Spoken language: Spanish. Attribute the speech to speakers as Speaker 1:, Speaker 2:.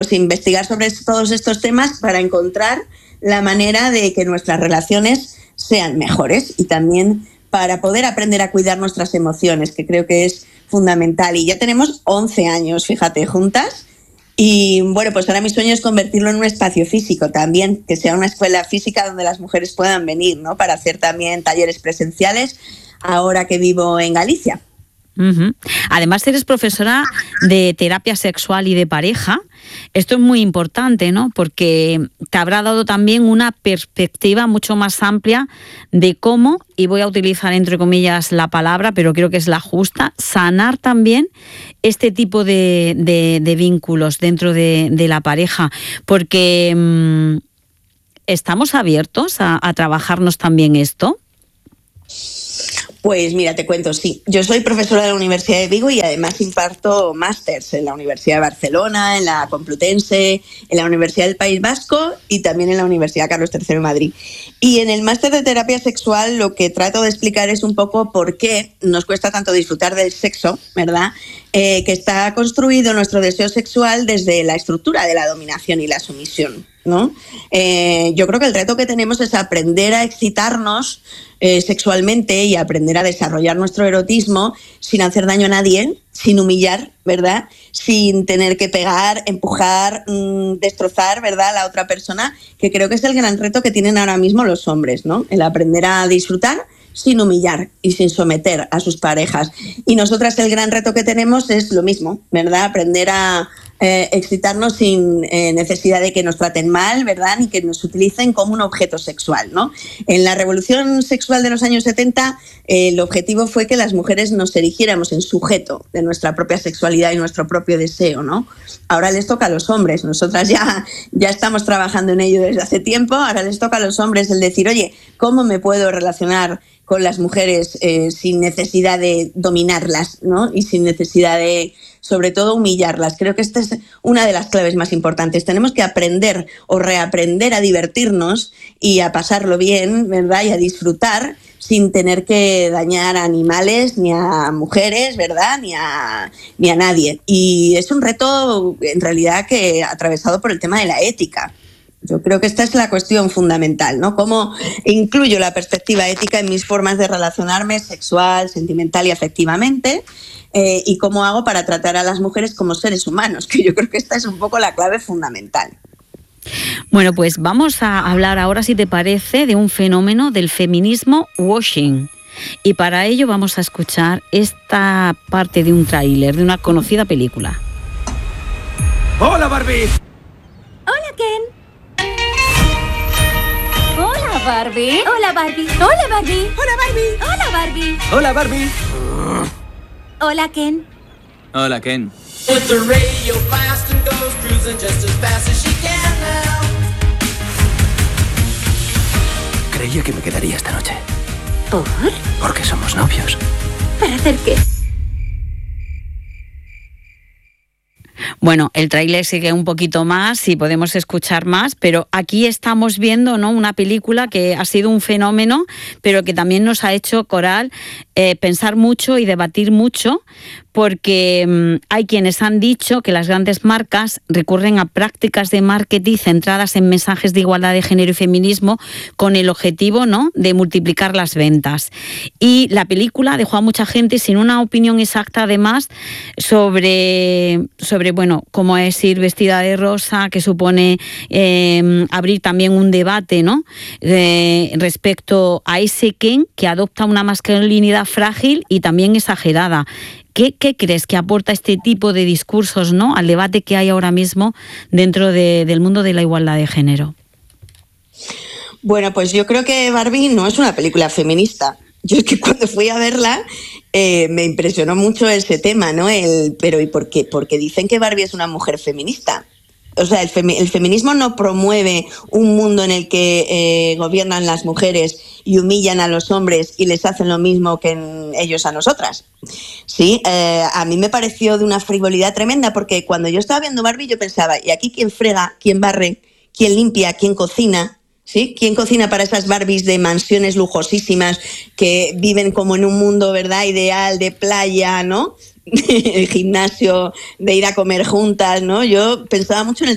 Speaker 1: pues investigar sobre todos estos temas para encontrar la manera de que nuestras relaciones sean mejores y también para poder aprender a cuidar nuestras emociones, que creo que es fundamental. Y ya tenemos 11 años, fíjate, juntas. Y bueno, pues ahora mi sueño es convertirlo en un espacio físico también, que sea una escuela física donde las mujeres puedan venir, ¿no? Para hacer también talleres presenciales ahora que vivo en Galicia.
Speaker 2: Uh-huh. Además, eres profesora de terapia sexual y de pareja. Esto es muy importante, ¿no? Porque te habrá dado también una perspectiva mucho más amplia de cómo, y voy a utilizar entre comillas la palabra, pero creo que es la justa, sanar también este tipo de vínculos dentro de la pareja. Porque ¿estamos abiertos a trabajarnos también esto?
Speaker 1: Pues mira, te cuento, sí. Yo soy profesora de la Universidad de Vigo y además imparto másters en la Universidad de Barcelona, en la Complutense, en la Universidad del País Vasco y también en la Universidad Carlos III de Madrid. Y en el máster de terapia sexual lo que trato de explicar es un poco por qué nos cuesta tanto disfrutar del sexo, ¿verdad? Que está construido nuestro deseo sexual desde la estructura de la dominación y la sumisión, ¿no? Yo creo que el reto que tenemos es aprender a excitarnos sexualmente y aprender a desarrollar nuestro erotismo sin hacer daño a nadie, sin humillar, ¿verdad? Sin tener que pegar, empujar, destrozar, ¿verdad?, a la otra persona, que creo que es el gran reto que tienen ahora mismo los hombres, ¿no? El aprender a disfrutar sin humillar y sin someter a sus parejas. Y nosotras el gran reto que tenemos es lo mismo, ¿verdad? Aprender a excitarnos sin necesidad de que nos traten mal, ¿verdad? Ni que nos utilicen como un objeto sexual, ¿no? En la revolución sexual de los años 70, el objetivo fue que las mujeres nos erigiéramos en sujeto de nuestra propia sexualidad y nuestro propio deseo, ¿no? Ahora les toca a los hombres. Nosotras ya estamos trabajando en ello desde hace tiempo. Ahora les toca a los hombres el decir, oye, ¿cómo me puedo relacionar con las mujeres sin necesidad de dominarlas, ¿no? Y sin necesidad de, sobre todo, humillarlas? Creo que esta es una de las claves más importantes. Tenemos que aprender o reaprender a divertirnos y a pasarlo bien, ¿verdad? Y a disfrutar sin tener que dañar a animales, ni a mujeres, ¿verdad? Ni a nadie. Y es un reto, en realidad, que atravesado por el tema de la ética. Yo creo que esta es la cuestión fundamental, ¿no? Cómo incluyo la perspectiva ética en mis formas de relacionarme sexual, sentimental y afectivamente, y cómo hago para tratar a las mujeres como seres humanos, que yo creo que esta es un poco la clave fundamental.
Speaker 2: Bueno, pues vamos a hablar ahora, si te parece, de un fenómeno del feminismo washing. Y para ello vamos a escuchar esta parte de un tráiler de una conocida película.
Speaker 3: ¡Hola, Barbie!
Speaker 4: ¡Hola, Ken! ¡Hola, Barbie! ¡Hola, Barbie! ¡Hola, Barbie! ¡Hola, Barbie! ¡Hola, Barbie!
Speaker 3: ¡Hola, Barbie!
Speaker 4: ¡Hola, Ken!
Speaker 3: Hola, Ken. Creía que me quedaría esta noche.
Speaker 4: ¿Por?
Speaker 3: Porque somos novios.
Speaker 4: ¿Para hacer qué?
Speaker 2: Bueno, el tráiler sigue un poquito más y podemos escuchar más, pero aquí estamos viendo, ¿no?, una película que ha sido un fenómeno, pero que también nos ha hecho, Coral, pensar mucho y debatir mucho, porque hay quienes han dicho que las grandes marcas recurren a prácticas de marketing centradas en mensajes de igualdad de género y feminismo con el objetivo, ¿no?, de multiplicar las ventas. Y la película dejó a mucha gente sin una opinión exacta, además, sobre bueno, cómo es ir vestida de rosa, que supone abrir también un debate, ¿no?, respecto a ese Ken que adopta una masculinidad frágil y también exagerada. ¿Qué crees que aporta este tipo de discursos, ¿no?, al debate que hay ahora mismo dentro del mundo de la igualdad de género?
Speaker 1: Bueno, pues yo creo que Barbie no es una película feminista. Yo es que cuando fui a verla me impresionó mucho ese tema, ¿no? Pero ¿y por qué? Porque dicen que Barbie es una mujer feminista. O sea, el feminismo no promueve un mundo en el que gobiernan las mujeres y humillan a los hombres y les hacen lo mismo que ellos a nosotras. Sí, a mí me pareció de una frivolidad tremenda, porque cuando yo estaba viendo Barbie yo pensaba, ¿y aquí quién frega, quién barre, quién limpia, quién cocina? ¿Sí? ¿Quién cocina para esas Barbies de mansiones lujosísimas que viven como en un mundo, ¿verdad?, ideal, de playa, ¿no? El gimnasio, de ir a comer juntas, ¿no? Yo pensaba mucho en el